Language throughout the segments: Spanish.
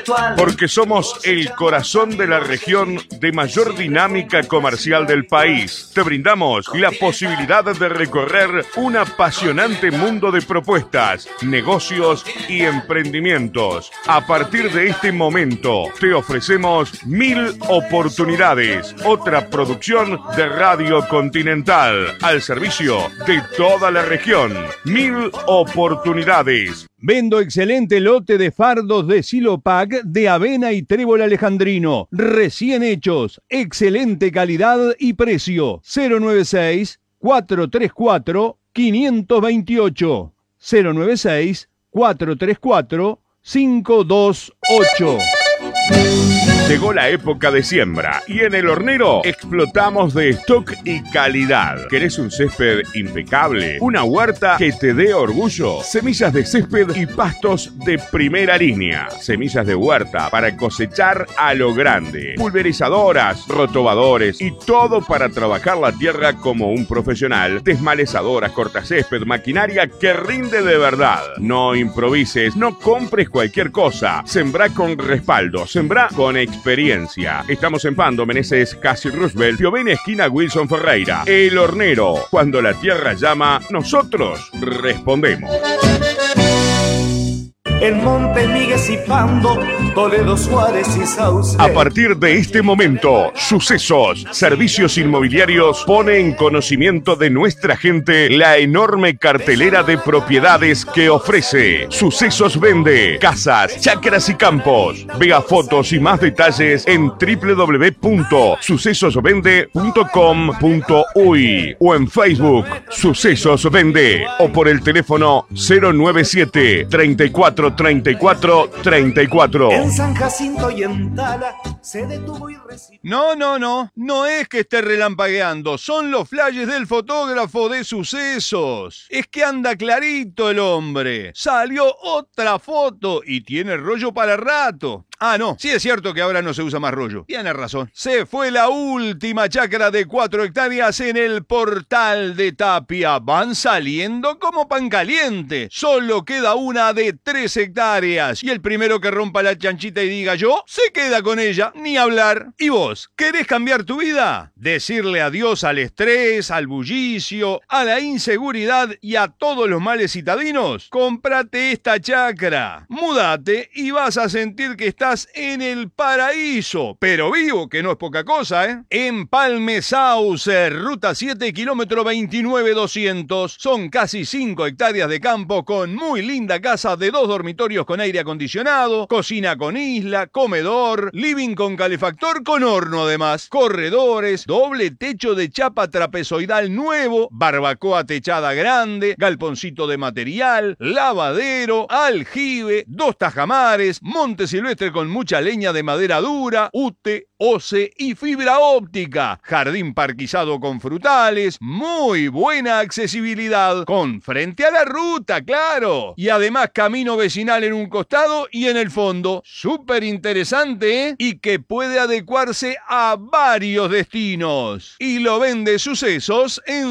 virtual. Porque somos el corazón de la región de mayor dinámica comercial del país. Te brindamos la posibilidad de recorrer un apasionante mundo de propuestas, negocios y emprendimientos. A partir de este momento, te ofrecemos 1000 oportunidades. Otra producción de Radio Continental al servicio de toda la región. 1000 oportunidades. Vendo excelente lote de fardos de Silopac de avena y trébol alejandrino. Recién hechos. Excelente calidad y precio. 096-434-528. 096-434-528. Llegó la época de siembra y en el hornero explotamos de stock y calidad. ¿Querés un césped impecable? ¿Una huerta que te dé orgullo? Semillas de césped y pastos de primera línea. Semillas de huerta para cosechar a lo grande. Pulverizadoras, rotobadores y todo para trabajar la tierra como un profesional. Desmalezadoras, cortacésped, maquinaria que rinde de verdad. No improvises, no compres cualquier cosa. Sembrá con respaldo, sembrá con experiencia. Estamos en Pando, Meneses, Casi Roosevelt, Piovene, esquina Wilson Ferreira. El Hornero. Cuando la tierra llama, nosotros respondemos. En Monte Migues y Pando, Toledo, Suárez y Sauce. A partir de este momento, Sucesos Servicios Inmobiliarios pone en conocimiento de nuestra gente la enorme cartelera de propiedades que ofrece. Sucesos vende casas, chacras y campos. Vea fotos y más detalles en www.sucesosvende.com.uy o en Facebook Sucesos Vende o por el teléfono 097 34 34 34. En San Jacinto y en Tala se detuvo y recibió. No es que esté relampagueando, son los flashes del fotógrafo de Sucesos. Es que anda clarito el hombre. Salió otra foto y tiene rollo para rato. Ah, no, sí es cierto que ahora no se usa más rollo. Tiene razón. Se fue la última chacra de 4 hectáreas en el Portal de Tapia. Van saliendo como pan caliente. Solo queda una de 3 hectáreas. Y el primero que rompa la chanchita y diga yo, se queda con ella, ni hablar. ¿Y vos, querés cambiar tu vida? Decirle adiós al estrés, al bullicio, a la inseguridad y a todos los males citadinos. Cómprate esta chacra. Múdate y vas a sentir que estás en el paraíso, pero vivo, que no es poca cosa, ¿eh? Empalme Sauce, ruta 7, kilómetro 29,200. Son casi 5 hectáreas de campo con muy linda casa de 2 dormitorios con aire acondicionado, cocina con isla, comedor, living con calefactor con horno además, corredores, doble techo de chapa trapezoidal nuevo, barbacoa techada grande, galponcito de material, lavadero, aljibe, 2 tajamares, monte silvestre con mucha leña de madera dura, ute, OCE y fibra óptica, jardín parquizado con frutales, muy buena accesibilidad, con frente a la ruta, claro, y además camino vecinal en un costado y en el fondo, súper interesante, ¿eh? Y que puede adecuarse a varios destinos, y lo vende Sucesos en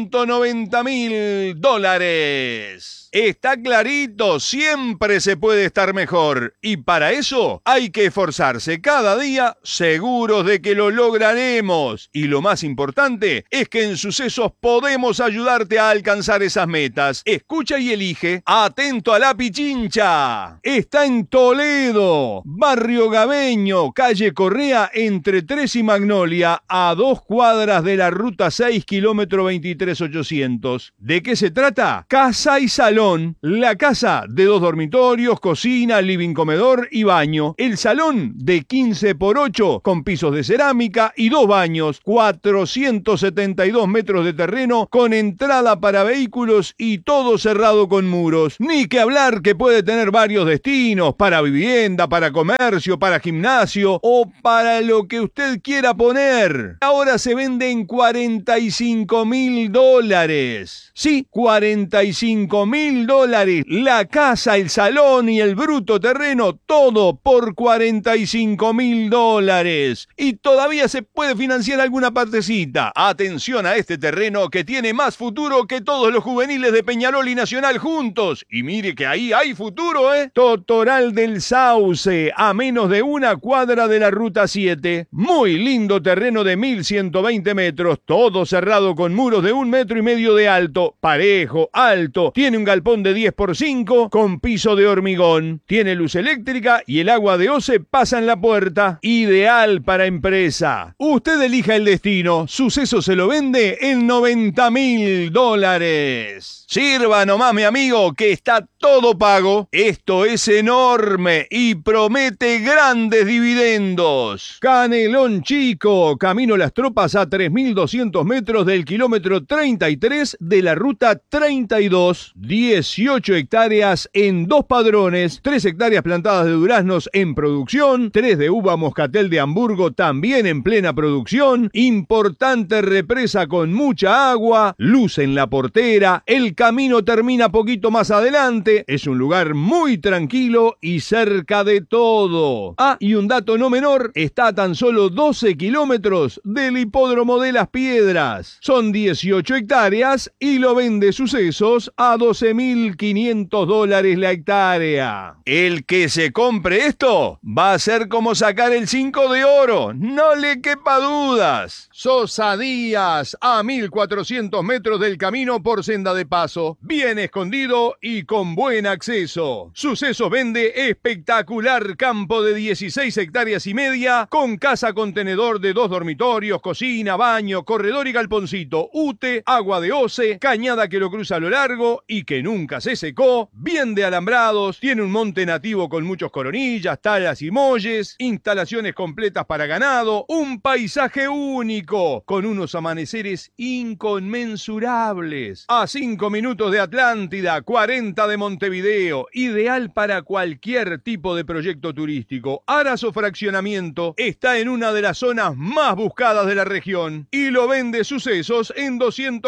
$190,000. Está clarito, siempre se puede estar mejor, y para eso hay que esforzarse cada día, seguros de que lo lograremos. Y lo más importante es que en Sucesos podemos ayudarte a alcanzar esas metas. Escucha y elige. Atento a la Pichincha. Está en Toledo, Barrio Gabeño, calle Correa, entre 3 y Magnolia, a 2 cuadras de la ruta 6, kilómetro 23,800. ¿De qué se trata? Casa y salón. La casa de 2 dormitorios, cocina, living, comedor y baño. El salón de 15x8 con pisos de cerámica y 2 baños. 472 metros de terreno con entrada para vehículos y todo cerrado con muros. Ni que hablar que puede tener varios destinos para vivienda, para comercio, para gimnasio o para lo que usted quiera poner. Ahora se vende en $45,000. Sí, $45,000. La casa, el salón y el bruto terreno, todo por $45,000. $1.000.000 y todavía se puede financiar alguna partecita. Atención a este terreno que tiene más futuro que todos los juveniles de Peñarol y Nacional juntos. Y mire que ahí hay futuro, ¿eh? Totoral del Sauce, a menos de una cuadra de la Ruta 7. Muy lindo terreno de 1.120 metros, todo cerrado con muros de 1,5 metros de alto, parejo, alto. Tiene un galpón de 10x5 con piso de hormigón. Tiene luz eléctrica y el agua de OCE pasa en la puerta. Ideal para empresa. Usted elija el destino. Suceso se lo vende en $90.000. Sirva nomás, mi amigo, que está todo pago. Esto es enorme y promete grandes dividendos. Canelón Chico, camino Las Tropas a 3.200 metros del kilómetro 33 de la ruta 32. 18 hectáreas en 2 padrones, 3 hectáreas plantadas de duraznos en producción, 3 de uva moscatel de Hamburgo también en plena producción, importante represa con mucha agua, luz en la portera, el camino termina poquito más adelante, es un lugar muy tranquilo y cerca de todo. Ah, y un dato no menor, está a tan solo 12 kilómetros del hipódromo de Las Piedras. Son 18 hectáreas y lo vende Sucesos a $12.500 la hectárea. El que se compre esto va a ser como sacar el 5 de oro, no le quepa dudas. Sosa Díaz, a 1.400 metros del camino por senda de paso, bien escondido y con buen acceso. Sucesos vende espectacular campo de 16 hectáreas y media, con casa contenedor de 2 dormitorios, cocina, baño, corredor y galponcito, UTE, agua de OCE, cañada que lo cruza a lo largo y que nunca se secó, bien de alambrados, tiene un monte nativo con muchos coronillas, talas y molles, instalaciones completas para ganado, un paisaje único, con unos amaneceres inconmensurables. A 5 minutos de Atlántida, 40 de Montevideo, ideal para cualquier tipo de proyecto turístico. Aras o fraccionamiento, está en una de las zonas más buscadas de la región y lo vende Sucesos en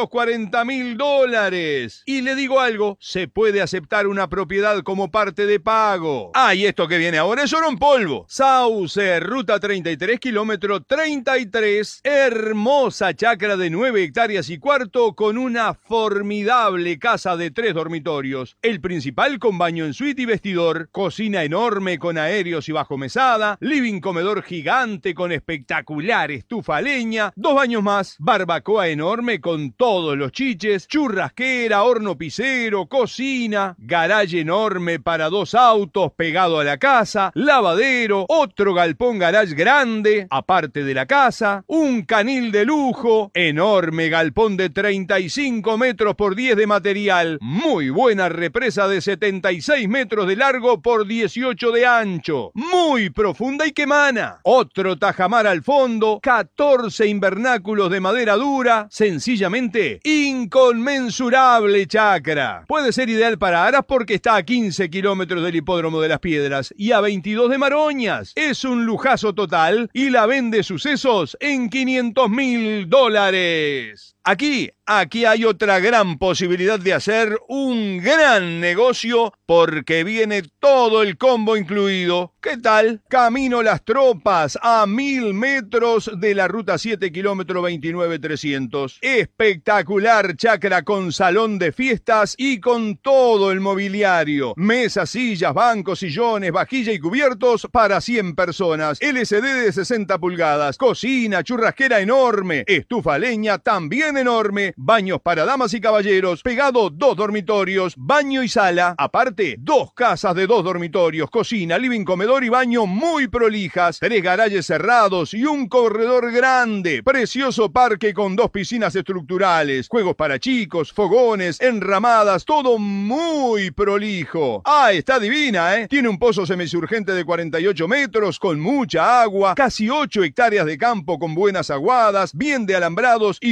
$240.000. Y le digo algo, se puede aceptar una propiedad como parte de pago. Ah, y esto que viene ahora es oro en polvo. Sauce, ruta 33, kilómetro 33, hermosa chacra de 9 hectáreas y cuarto con una formidable casa de 3 dormitorios. El principal con baño en suite y vestidor, cocina enorme con aéreos y bajo mesada, living comedor gigante con espectacular estufa a leña, 2 baños más, barbacoa enorme con todos los chiches, churrasquera, horno pisero, cocina, garaje enorme para 2 autos pegado a la casa, lavadero, otro galpón garage grande, aparte de la casa, un canil de lujo, enorme galpón de 35 metros por 10 de material, muy buena represa de 76 metros de largo por 18 de ancho, muy profunda y que mana, otro tajamar al fondo, 14 invernáculos de madera dura, sencillamente inconmensurable chacra. Puede ser ideal para Aras porque está a 15 kilómetros del hipódromo de Las Piedras y a 22 de Maroñas. Es un lujazo total y la vende Sucesos en $500.000. Aquí hay otra gran posibilidad de hacer un gran negocio porque viene todo el combo incluido. ¿Qué tal? Camino Las Tropas a 1.000 metros de la ruta 7, kilómetro 29.300. Espectacular chacra con salón de fiestas y con todo el mobiliario. Mesas, sillas, bancos, sillones, vajilla y cubiertos para 100 personas. LCD de 60 pulgadas. Cocina, churrasquera enorme. Estufa a leña también enorme, baños para damas y caballeros, pegado 2 dormitorios, baño y sala, aparte 2 casas de 2 dormitorios, cocina, living, comedor y baño muy prolijas, 3 garajes cerrados y un corredor grande, precioso parque con 2 piscinas estructurales, juegos para chicos, fogones, enramadas, todo muy prolijo. Ah, está divina, tiene un pozo semisurgente de 48 metros con mucha agua, casi 8 hectáreas de campo con buenas aguadas, bien de alambrados y con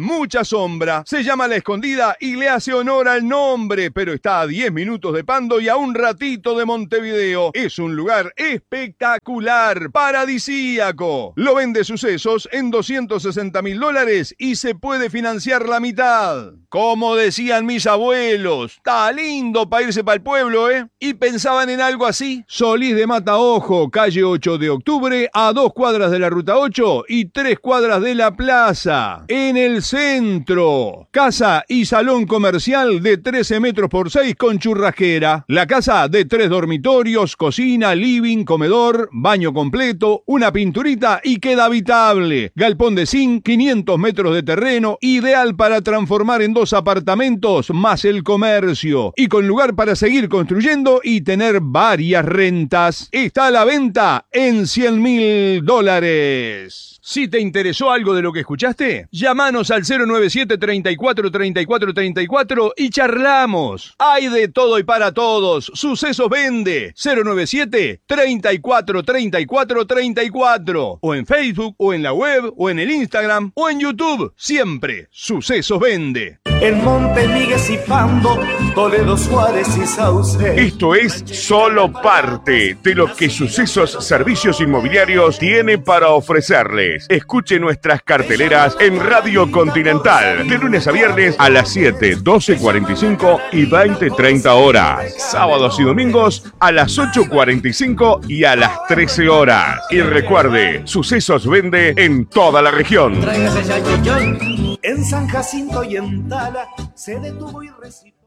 mucha sombra. Se llama La Escondida y le hace honor al nombre, pero está a 10 minutos de Pando y a un ratito de Montevideo. Es un lugar espectacular, paradisíaco. Lo vende Sucesos en $260.000 y se puede financiar la mitad. Como decían mis abuelos, está lindo para irse para el pueblo, ¿eh? Y pensaban en algo así. Solís de Mataojo, calle 8 de octubre, a 2 cuadras de la ruta 8 y 3 cuadras de la plaza. En el centro. Casa y salón comercial de 13 metros por 6 con churrasquera. La casa de 3 dormitorios, cocina, living, comedor, baño completo, una pinturita y queda habitable. Galpón de zinc, 500 metros de terreno, ideal para transformar en 2 apartamentos más el comercio. Y con lugar para seguir construyendo y tener varias rentas. Está a la venta en $100.000. Si te interesó algo de lo que escuchaste, llámanos al 097 34 34 34 y charlamos. Hay de todo y para todos. Sucesos vende. 097 34 34 34. O en Facebook, o en la web, o en el Instagram, o en YouTube. Siempre Sucesos vende. En Montemigues y Pando, Toledo, Suárez y Sauce. Esto es solo parte de lo que Sucesos Servicios Inmobiliarios tiene para ofrecerles. Escuche nuestras carteleras en Radio Continental, de lunes a viernes a las 7, 12:45 y 20:30 horas. Sábados y domingos a las 8:45 y a las 13 horas. Y recuerde, Sucesos vende en toda la región. En San Jacinto y en Tala se detuvo y recibió.